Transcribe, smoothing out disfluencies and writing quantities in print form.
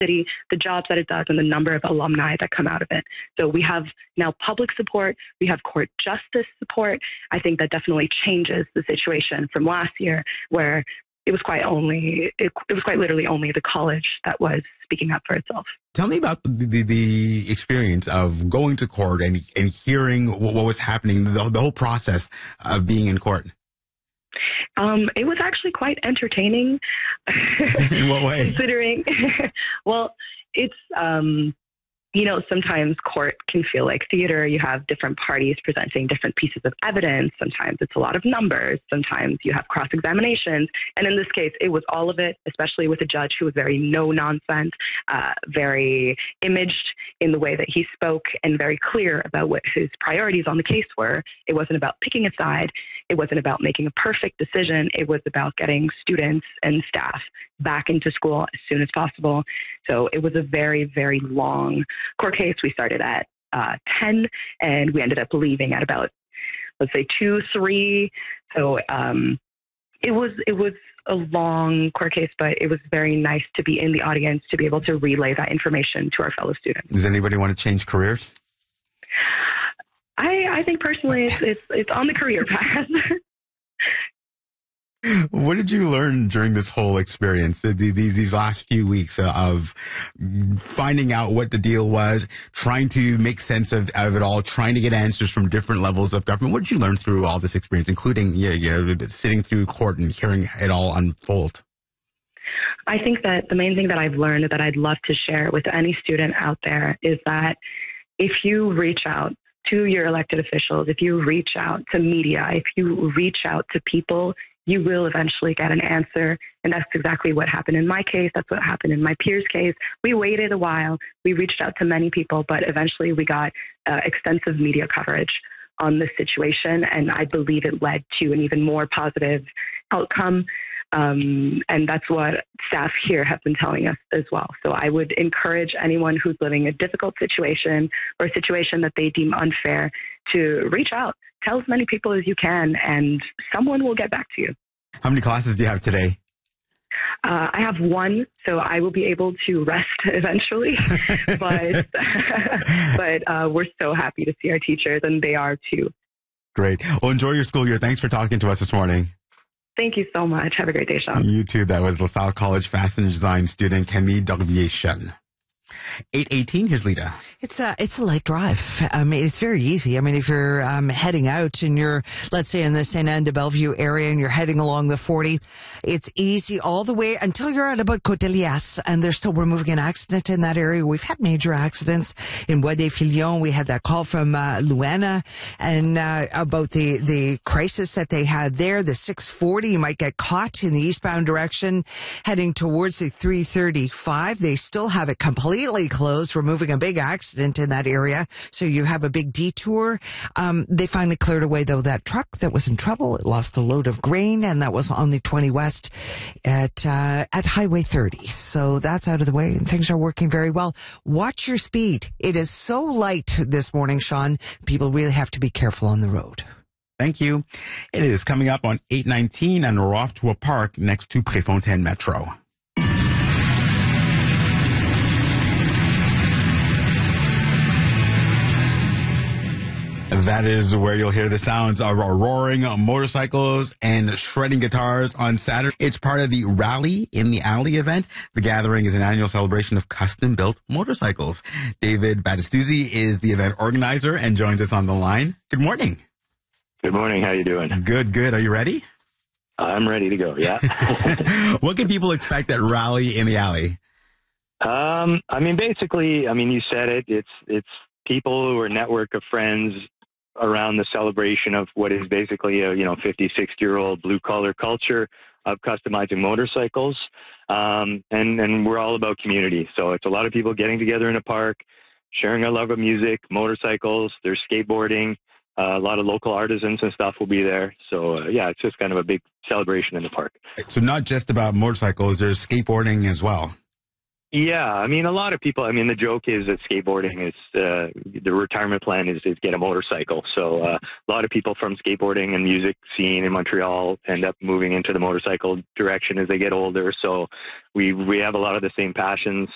city, the jobs that it does, and the number of alumni that come out of it. So we have now public support. We have court justice support. I think that definitely changes the situation from last year, where it was quite literally only the college that was speaking up for itself. Tell me about the experience of going to court and hearing what was happening, the whole process of being in court. It was actually quite entertaining. In what way? Considering, well, it's, sometimes court can feel like theater. You have different parties presenting different pieces of evidence. Sometimes it's a lot of numbers. Sometimes you have cross-examinations. And in this case, it was all of it, especially with a judge who was very no-nonsense, very imaged in the way that he spoke, and very clear about what his priorities on the case were. It wasn't about picking a side. It wasn't about making a perfect decision. It was about getting students and staff back into school as soon as possible. So it was a very, very long court case. We started at 10 and we ended up leaving at about, let's say 2, 3. So it was a long court case, but it was very nice to be in the audience, to be able to relay that information to our fellow students. Does anybody want to change careers? I think personally it's on the career path. What did you learn during this whole experience, these last few weeks of finding out what the deal was, trying to make sense of it all, trying to get answers from different levels of government? What did you learn through all this experience, including sitting through court and hearing it all unfold? I think that the main thing that I've learned that I'd love to share with any student out there is that if you reach out to your elected officials, if you reach out to media, if you reach out to people, you will eventually get an answer. And that's exactly what happened in my case. That's what happened in my peer's case. We waited a while. We reached out to many people, but eventually we got extensive media coverage on this situation. And I believe it led to an even more positive outcome. And that's what staff here have been telling us as well. So I would encourage anyone who's living a difficult situation or a situation that they deem unfair to reach out. Tell as many people as you can, and someone will get back to you. How many classes do you have today? I have 1, so I will be able to rest eventually. but we're so happy to see our teachers, and they are too. Great. Well, enjoy your school year. Thanks for talking to us this morning. Thank you so much. Have a great day, Sean. You too. That was LaSalle College Fashion Design student Camille Dorvier-Chen. 8:18. Here's Lita. It's a light drive. I mean, it's very easy. I mean, if you're heading out and you're, let's say, in the St. Anne de Bellevue area and you're heading along the 40, it's easy all the way until you're at about Côte-Elias, and they're still removing an accident in that area. We've had major accidents in Bois des Filions. We had that call from Luana and about the crisis that they had there. The 640, you might get caught in the eastbound direction heading towards the 335. They still have it completely closed, removing a big accident in that area. So you have a big detour. They finally cleared away, though, that truck that was in trouble. It lost a load of grain, and that was on the 20 West at Highway 30. So that's out of the way, and things are working very well. Watch your speed. It is so light this morning, Sean. People really have to be careful on the road. Thank you. It is coming up on 8:19, and we're off to a park next to Préfontaine Metro. That is where you'll hear the sounds of roaring motorcycles and shredding guitars on Saturday. It's part of the Rally in the Alley event. The gathering is an annual celebration of custom-built motorcycles. David Battistuzzi is the event organizer and joins us on the line. Good morning. Good morning. How you doing? Good, good. Are you ready? I'm ready to go, yeah. What can people expect at Rally in the Alley? Basically, you said it. It's people who are a network of friends around the celebration of what is basically a 50, 60-year-old blue-collar culture of customizing motorcycles. And we're all about community. So it's a lot of people getting together in a park, sharing a love of music, motorcycles, there's skateboarding, a lot of local artisans and stuff will be there. So, it's just kind of a big celebration in the park. So not just about motorcycles, there's skateboarding as well. Yeah, a lot of people, the joke is that skateboarding is, the retirement plan is get a motorcycle. So a lot of people from skateboarding and music scene in Montreal end up moving into the motorcycle direction as they get older. So we have a lot of the same passions.